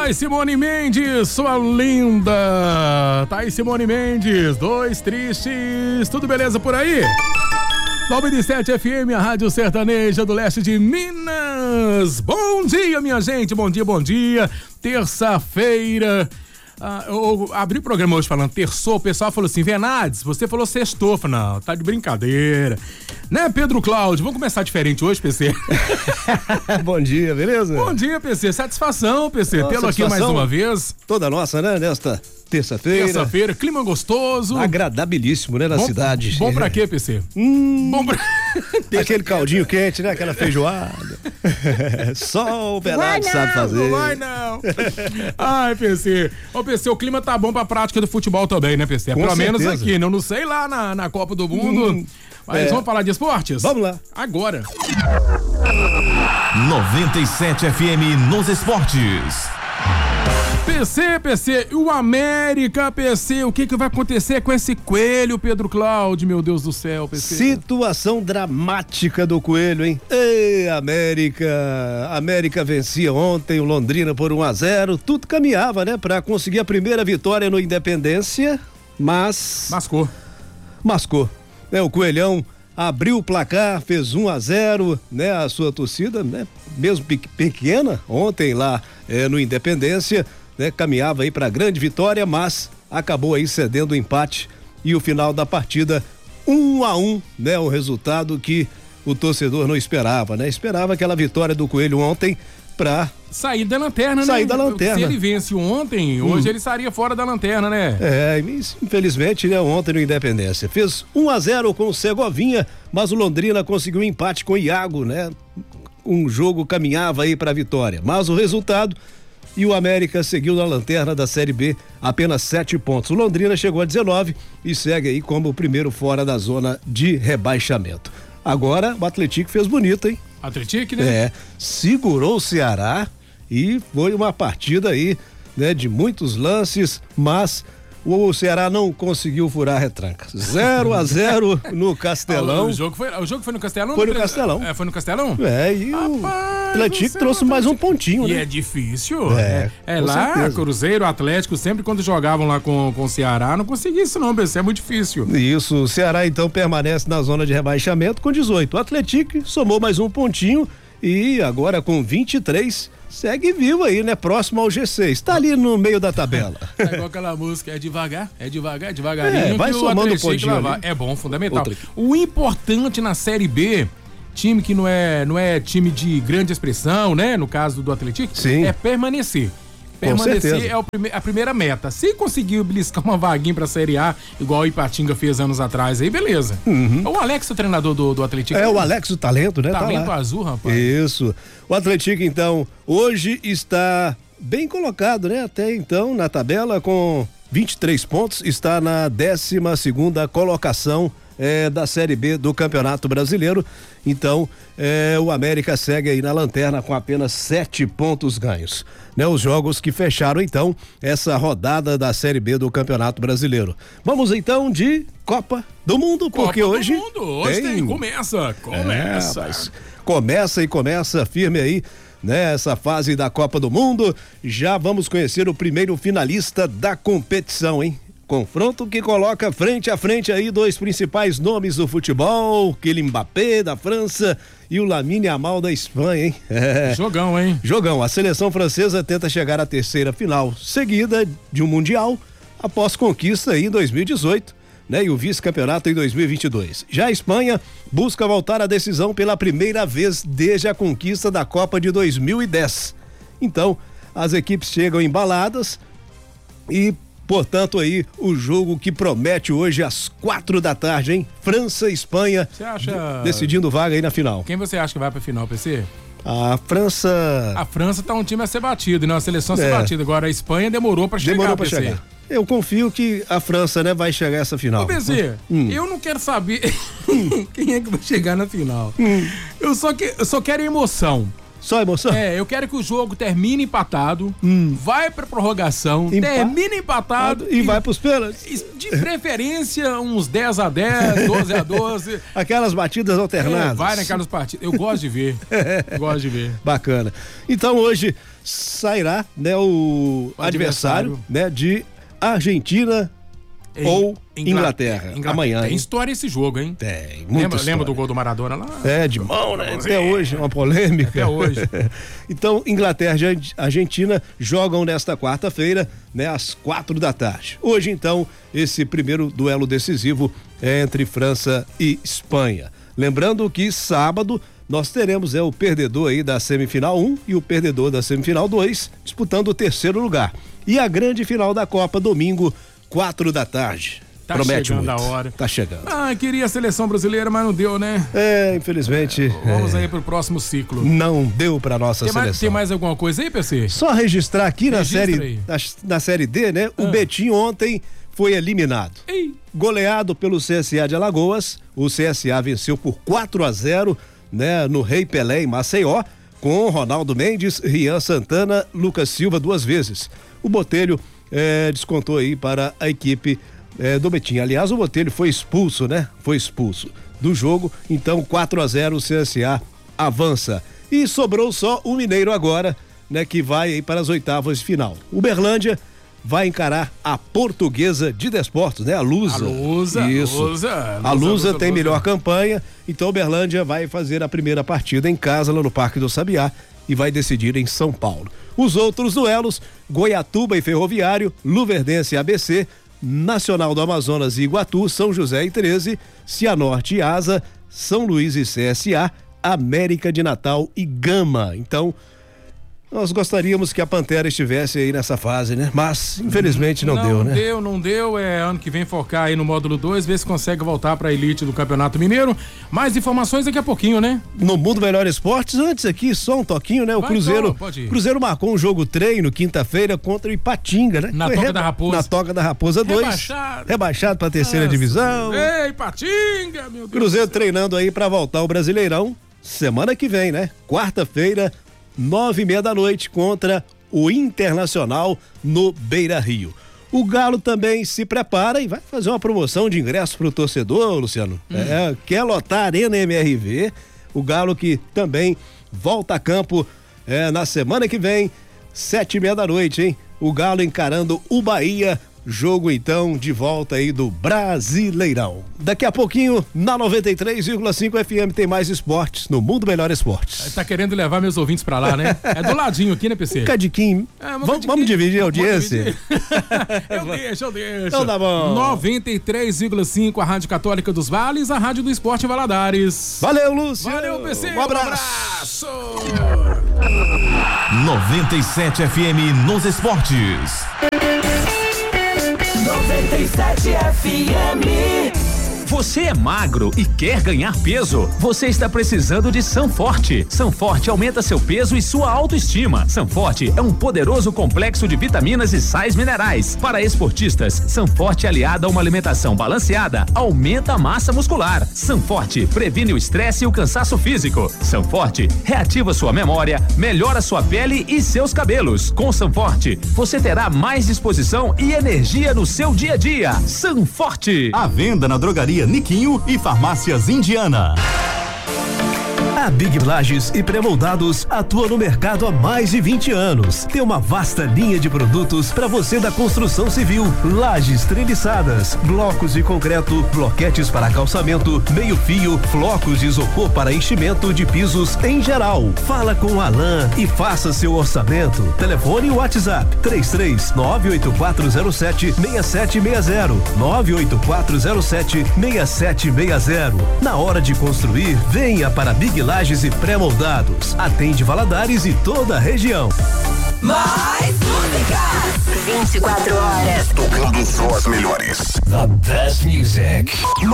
Oi, Simone Mendes, sua linda. Tá aí, Simone Mendes, dois tristes. Tudo beleza por aí? 97 FM, a Rádio Sertaneja do Leste de Minas. Bom dia, minha gente, bom dia, bom dia. Terça-feira. Eu abri o programa hoje falando terçou, o pessoal falou assim, Venades, você falou sextou. Falei, não, tá de brincadeira. Né, Pedro Cláudio? Vamos começar diferente hoje, PC? Bom dia, beleza? Bom dia, PC. Satisfação, PC, tê-lo aqui mais uma vez. Toda nossa, né, nesta terça-feira. Terça-feira, clima gostoso. Agradabilíssimo, né, na cidade. Bom pra quê, PC? Bom pra... Aquele caldinho quente, né, aquela feijoada. Só o Venades sabe fazer. Não vai não. Ai, PC. Ô, PC, o clima tá bom pra prática do futebol também, né, PC? Com Pelo certeza. menos aqui, não sei lá na Copa do Mundo. Mas vamos falar de esportes? Vamos lá. Agora. 97 FM nos esportes. PC, e o América, PC, o que vai acontecer com esse Coelho, Pedro Cláudio, meu Deus do céu, PC? Situação dramática do Coelho, hein? Ei, América vencia ontem o Londrina por 1-0, tudo caminhava, né, pra conseguir a primeira vitória no Independência, mas... Mascou. O Coelhão abriu o placar, fez 1-0, né, a sua torcida, né, mesmo pequena, ontem lá no Independência, né, caminhava aí para grande vitória, mas acabou aí cedendo o empate e o final da partida 1-1, né, o resultado que o torcedor não esperava, né? Esperava aquela vitória do Coelho ontem para sair da lanterna, sair da lanterna. Se ele vence ontem, hoje ele estaria fora da lanterna, né? Infelizmente, né, ontem no Independência. Fez 1-0 com o Segovinha, mas o Londrina conseguiu um empate com o Iago, né? Um jogo caminhava aí para a vitória, mas o resultado e o América seguiu na lanterna da Série B, apenas 7 pontos. O Londrina chegou a 19 e segue aí como o primeiro fora da zona de rebaixamento. Agora o Atlético fez bonito, hein? Atlético, né? Segurou o Ceará e foi uma partida aí, né, de muitos lances, mas o Ceará não conseguiu furar a retranca. 0-0 no Castelão. O jogo foi no Castelão? Foi no Castelão. Foi no Castelão? E o Atlético trouxe mais um pontinho, né? E é difícil. Lá, certeza. Cruzeiro, Atlético, sempre quando jogavam lá com o Ceará, não conseguia isso não, é muito difícil. Isso, o Ceará então permanece na zona de rebaixamento com 18. O Atlético somou mais um pontinho e agora com 23 segue vivo aí, né? Próximo ao G6. Tá ali no meio da tabela. É igual aquela música, devagarinho. Vai somando um pontinho. É bom, fundamental. O importante na Série B, time que não é time de grande expressão, né? No caso do Atlético, é permanecer. Permanecer é a primeira meta. Se conseguir beliscar uma vaguinha pra Série A, igual o Ipatinga fez anos atrás, aí beleza. O Alex, o treinador do Atlético. O Alex, o talento, né? Talento tá azul, rapaz. Isso. O Atlético, então, hoje está bem colocado, né? Até então, na tabela, com 23 pontos, está na 12ª colocação da Série B do Campeonato Brasileiro. Então, o América segue aí na lanterna com apenas 7 pontos ganhos. Né, os jogos que fecharam, então, essa rodada da Série B do Campeonato Brasileiro. Vamos, então, de Copa do Mundo, porque hoje começa firme aí, né, essa fase da Copa do Mundo. Já vamos conhecer o primeiro finalista da competição, hein? Confronto que coloca frente a frente aí dois principais nomes do futebol, Kylian Mbappé da França e o Lamine Yamal da Espanha, hein? Jogão, hein? Jogão. A seleção francesa tenta chegar à terceira final seguida de um Mundial após conquista aí em 2018, né? E o vice-campeonato em 2022. Já a Espanha busca voltar à decisão pela primeira vez desde a conquista da Copa de 2010. Então, as equipes chegam embaladas e portanto, aí, o jogo que promete hoje às 4h, hein? França e Espanha. Você acha... decidindo vaga aí na final. Quem você acha que vai pra final, PC? A França tá um time a ser batido, não a seleção a ser batida. Agora a Espanha demorou pra chegar, PC. Eu confio que a França, né, vai chegar a essa final. Ô, PC, eu não quero saber quem é que vai chegar na final. Eu só quero emoção. Só emoção? Eu quero que o jogo termine empatado, vai pra prorrogação, termina empatado e vai pros pênaltis. De preferência, uns 10-10, 12-12. Aquelas batidas alternadas. Vai naquelas partidas. Eu gosto de ver. Bacana. Então hoje sairá, né, o adversário, né, de Argentina ou Inglaterra. Amanhã. Tem história esse jogo, hein? Tem, muita história. Lembra do gol do Maradona lá? De mão, né? Até hoje, uma polêmica. Até hoje. Então, Inglaterra e Argentina jogam nesta quarta-feira, né, às 4h. Hoje, então, esse primeiro duelo decisivo é entre França e Espanha. Lembrando que sábado nós teremos o perdedor aí da semifinal 1 e o perdedor da semifinal 2 disputando o terceiro lugar. E a grande final da Copa, domingo, 4h. Tá promete chegando muito. A hora. Tá chegando. Queria a seleção brasileira, mas não deu, né? Infelizmente. Vamos aí pro próximo ciclo. Não deu pra nossa seleção. Tem mais alguma coisa aí, PC? Só registrar aqui na série D, né? O Betim ontem foi eliminado. Goleado pelo CSA de Alagoas. O CSA venceu por 4-0, né? No Rei Pelé em Maceió, com Ronaldo Mendes, Rian Santana, Lucas Silva 2 vezes. O Botelho descontou aí para a equipe do Betim. Aliás, o Botelho foi expulso, né? Foi expulso do jogo. Então, 4-0, o CSA avança. E sobrou só o Mineiro agora, né? Que vai aí para as oitavas de final. O Uberlândia vai encarar a Portuguesa de Desportos, né? A Lusa. Isso. A Lusa tem melhor campanha. Então, o Uberlândia vai fazer a primeira partida em casa, lá no Parque do Sabiá, e vai decidir em São Paulo. Os outros duelos, Goiatuba e Ferroviário, Luverdense e ABC, Nacional do Amazonas e Iguatu, São José e 13, Cianorte e Asa, São Luís e CSA, América de Natal e Gama. Então, nós gostaríamos que a Pantera estivesse aí nessa fase, né? Mas, infelizmente, não deu, né? Não deu. Ano que vem focar aí no módulo 2, ver se consegue voltar pra elite do Campeonato Mineiro. Mais informações daqui a pouquinho, né? No Mundo Melhor Esportes, antes aqui, só um toquinho, né? O Cruzeiro marcou um jogo treino quinta-feira contra o Ipatinga, né? Na Toca da Raposa. Na Toca da Raposa 2. Rebaixado pra terceira divisão. Ei, Ipatinga, meu Deus. Cruzeiro treinando aí pra voltar ao Brasileirão semana que vem, né? Quarta-feira, 9h30 contra o Internacional no Beira-Rio. O Galo também se prepara e vai fazer uma promoção de ingresso para o torcedor, Luciano. Quer lotar a Arena MRV. O Galo que também volta a campo na semana que vem, 7h30, hein? O Galo encarando o Bahia. Jogo então de volta aí do Brasileirão. Daqui a pouquinho, na 93,5 FM, tem mais esportes no Mundo Melhor Esportes. Tá querendo levar meus ouvintes pra lá, né? É do ladinho aqui, né, PC? Um cadiquinho. Vamos dividir a audiência? Eu deixo. Então tá bom. 93,5, a Rádio Católica dos Vales, a Rádio do Esporte em Valadares. Valeu, Lúcio. Valeu, PC. Um abraço. 97 FM nos esportes. 97 FM. Você é magro e quer ganhar peso? Você está precisando de Sanforte. Sanforte aumenta seu peso e sua autoestima. Sanforte é um poderoso complexo de vitaminas e sais minerais. Para esportistas, Sanforte aliada a uma alimentação balanceada aumenta a massa muscular. Sanforte previne o estresse e o cansaço físico. Sanforte reativa sua memória, melhora sua pele e seus cabelos. Com Sanforte, você terá mais disposição e energia no seu dia a dia. Sanforte. À venda na drogaria Niquinho e Farmácias Indiana. A Big Lages e Pré-Moldados atua no mercado há mais de 20 anos. Tem uma vasta linha de produtos para você da construção civil. Lajes treliçadas, blocos de concreto, bloquetes para calçamento, meio-fio, flocos de isopor para enchimento de pisos em geral. Fala com o Alain e faça seu orçamento. Telefone e WhatsApp 33-98407-6760. 98407-6760. Na hora de construir, venha para Big Lages e Pré-Moldados. Atende Valadares e toda a região. Mais músicas. 24 horas. Tocando só as melhores. The best music.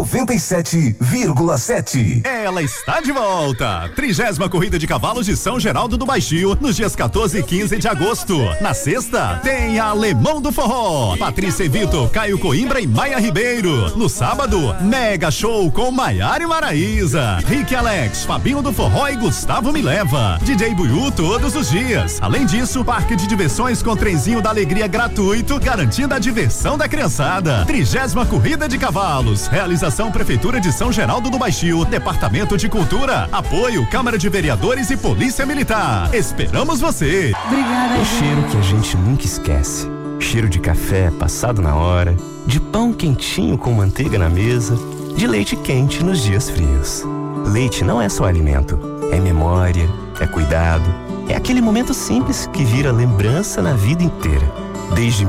97,7. Ela está de volta. 30ª Corrida de Cavalos de São Geraldo do Baixio, nos dias 14 e 15 de agosto. Na sexta, tem Alemão do Forró, Patrícia e Vitor, Caio Coimbra e Maia Ribeiro. No sábado, mega show com Maiara e Maraísa, Rick Alex, Fabinho do Forró e Gustavo Me Leva. DJ Buiú todos os dias. Além disso, parque de diversões com trenzinho da alegria gratuito, garantindo a diversão da criançada. 30ª Corrida de Cavalos. Realização Prefeitura de São Geraldo do Baixio, Departamento de Cultura. Apoio Câmara de Vereadores e Polícia Militar. Esperamos você. Obrigada. O cheiro que a gente nunca esquece. Cheiro de café passado na hora, de pão quentinho com manteiga na mesa, de leite quente nos dias frios. Leite não é só alimento, é memória, é cuidado, é aquele momento simples que vira lembrança na vida inteira. Desde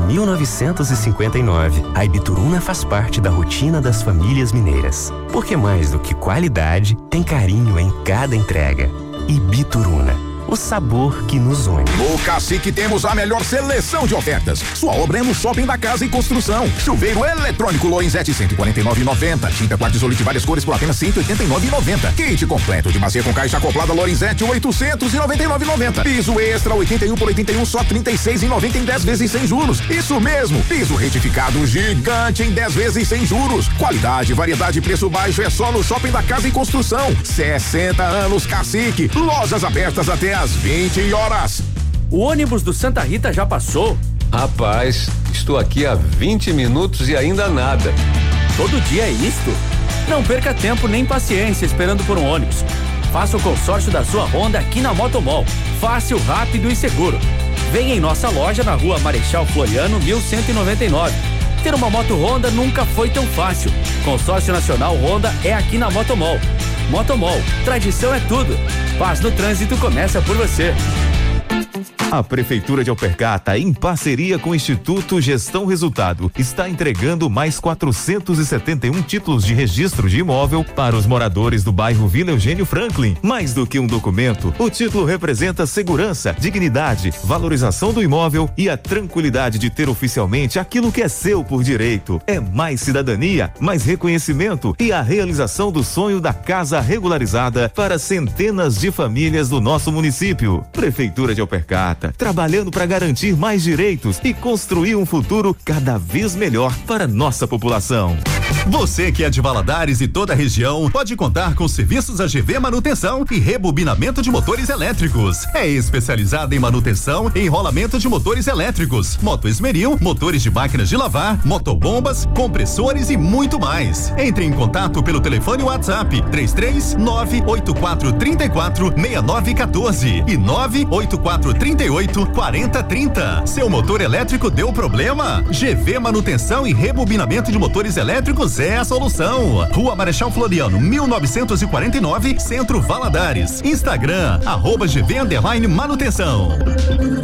1959, a Ibituruna faz parte da rotina das famílias mineiras. Porque mais do que qualidade, tem carinho em cada entrega. Ibituruna, o sabor que nos une. No Cacique temos a melhor seleção de ofertas. Sua obra é no Shopping da Casa e Construção. Chuveiro eletrônico Lorenzetti 149,90. Tinta Quartzolite de várias cores por apenas 189,90. Kit completo de bacia com caixa acoplada Lorenzetti 899,90. Piso extra 81 por 81 só 36,90 em 10 vezes sem juros. Isso mesmo, piso retificado gigante em 10 vezes sem juros. Qualidade, variedade e preço baixo é só no Shopping da Casa e Construção. 60 anos Cacique. Lojas abertas até às 20 horas. O ônibus do Santa Rita já passou? Rapaz, estou aqui há 20 minutos e ainda nada. Todo dia é isto? Não perca tempo nem paciência esperando por um ônibus. Faça o consórcio da sua Honda aqui na Motomol. Fácil, rápido e seguro. Venha em nossa loja na Rua Marechal Floriano, 1199. Ter uma moto Honda nunca foi tão fácil. Consórcio Nacional Honda é aqui na Motomol. Motomol, tradição é tudo. Paz no trânsito começa por você. A Prefeitura de Alpercata, em parceria com o Instituto Gestão Resultado, está entregando mais 471 títulos de registro de imóvel para os moradores do bairro Vila Eugênio Franklin. Mais do que um documento, o título representa segurança, dignidade, valorização do imóvel e a tranquilidade de ter oficialmente aquilo que é seu por direito. É mais cidadania, mais reconhecimento e a realização do sonho da casa regularizada para centenas de famílias do nosso município. Prefeitura de Alpercata, trabalhando para garantir mais direitos e construir um futuro cada vez melhor para nossa população. Você que é de Valadares e toda a região pode contar com serviços AGV Manutenção e rebobinamento de motores elétricos. É especializada em manutenção e enrolamento de motores elétricos, moto esmeril, motores de máquinas de lavar, motobombas, compressores e muito mais. Entre em contato pelo telefone WhatsApp 33984346914 e 984384030. Seu motor elétrico deu problema? GV Manutenção e rebobinamento de motores elétricos é a solução. Rua Marechal Floriano, 1949, Centro Valadares. Instagram, @GV_Manutenção.